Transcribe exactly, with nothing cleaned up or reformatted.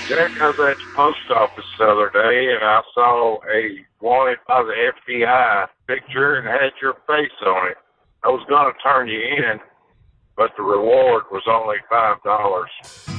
Jack, I was at the post office the other day and I saw a wanted by the F B I picture and had your face on it. I was going to turn you in, but the reward was only five dollars.